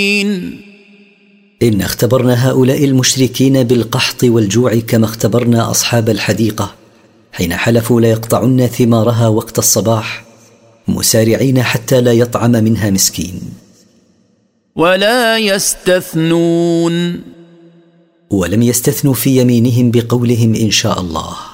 إن اختبرنا هؤلاء المشركين بالقحط والجوع كما اختبرنا أصحاب الحديقة حين حلفوا لا يقطعن ثمارها وقت الصباح مسارعين حتى لا يطعم منها مسكين. ولا يستثنون، ولم يستثنوا في يمينهم بقولهم إن شاء الله.